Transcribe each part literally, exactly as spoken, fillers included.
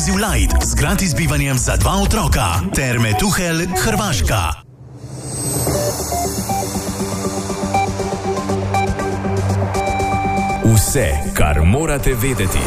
Inclusive Light z gratis bivanjem za dva otroka. Terme Tuhelj, Hrvaška. Vse, kar morate vedeti.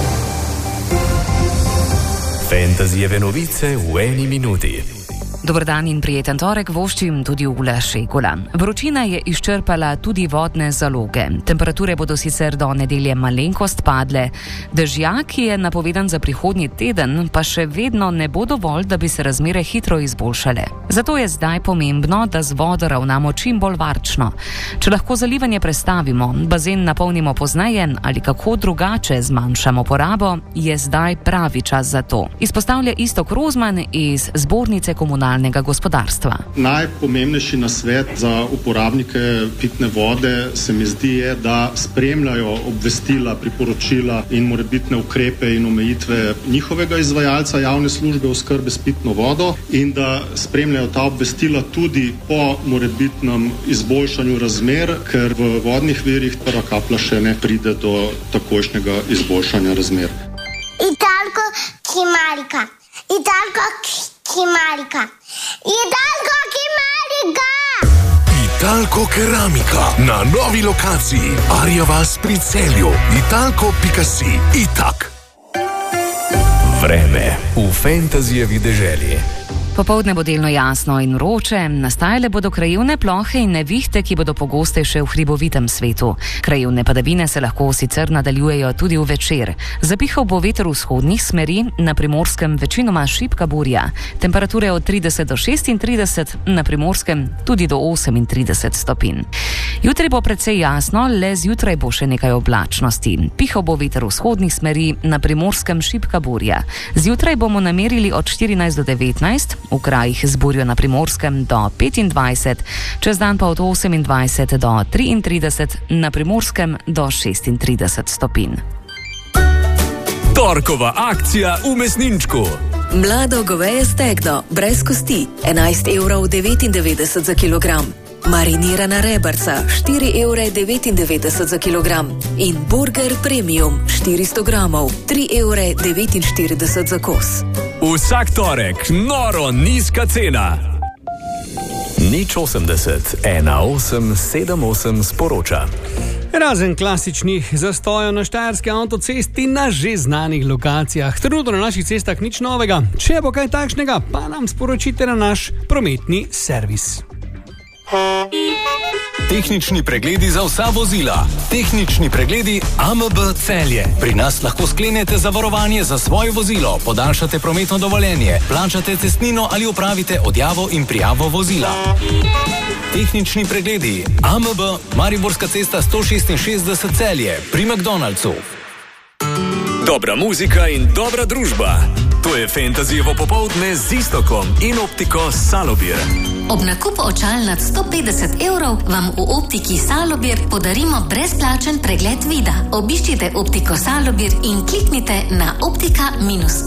Fantasyjeve novice v eni minuti. Dober dan in prijeten torek voščim tudi Ula Šegula. Vročina je izčrpala tudi vodne zaloge. Temperature bodo sicer do nedelje malenkost padle. Dežjak, ki je napovedan za prihodnji teden, pa še vedno ne bo dovolj, da bi se razmere hitro izboljšale. Zato je zdaj pomembno, da z vodo ravnamo čim bolj varčno. Če lahko zalivanje prestavimo, bazen napolnimo pozneje ali kako drugače zmanjšamo porabo, je zdaj pravi čas za to. Izpostavlja Iztok Rozman iz Zbornice komunalnega gospodarstva. Najpomembnejši nasvet za uporabnike pitne vode se mi zdi je, da spremljajo obvestila, priporočila in morebitne ukrepe in omejitve njihovega izvajalca javne službe oskrbe s pitno vodo in da spremljajo ta obvestila tudi po morebitnem izboljšanju razmer, ker v vodnih virih prva kaplja še ne pride do takojšnjega izboljšanja razmer. Italko Kimarika. Italko Kimarika. Italko Kimarika. Italko Keramika na novi lokaciji Arjavas pri Celju. Italko pika si. Itak. Vreme v Fantasyjevi deželi. Popoldne bo delno jasno in vroče, nastajale bodo krajevne plohe in nevihte, ki bodo pogostejše v hribovitem svetu. Krajevne padavine se lahko sicer nadaljujejo tudi v večer. Zapihal bo veter vzhodnih smeri, na Primorskem večinoma šibka burja. Temperature od trideset do šestintrideset, na Primorskem tudi do osemintrideset stopinj. Jutri bo precej jasno, le zjutraj bo še nekaj oblačnosti. Pihal bo veter vzhodnih smeri, na Primorskem šibka burja. Zjutraj bomo namerili od štirinajst do devetnajst, v krajih z burjo na Primorskem do petindvajset, čez dan pa od osemindvajset do triintrideset, na Primorskem do šestintrideset stopinj. Torkova akcija v mesninčku. Mlado goveje stegno, brez kosti, enajst evrov devetindevetdeset za kilogram. Marinirana rebrca, štiri evre devetindevetdeset za kilogram. In burger premium, štiristo gramov, tri evre devetinštirideset za kos. Vsak torek noro nizka cena. Nič osemdeset, ena osem sedem osem sporoča. Razen klasičnih zastojev na štajerski avtocesti na že znanih lokacijah. Trenutno na naših cestah nič novega. Če bo kaj takšnega, pa nam sporočite na naš prometni servis. Tehnični pregledi za vsa vozila. Tehnični pregledi A M B Celje. Pri nas lahko sklenete zavarovanje za svoje vozilo, podaljšate prometno dovoljenje, plačate cestnino ali opravite odjavo in prijavo vozila. Tehnični pregledi A M B Mariborska cesta sto šestinšestdeset Celje pri McDonald'su. Dobra muzika in dobra družba. To je Fantasyjevo popoldne z Istokom in optiko Salobir. Ob nakupu očal nad sto petdeset evrov vam v optiki Salobir podarimo brezplačen pregled vida. Obiščite optiko Salobir in kliknite na optika minus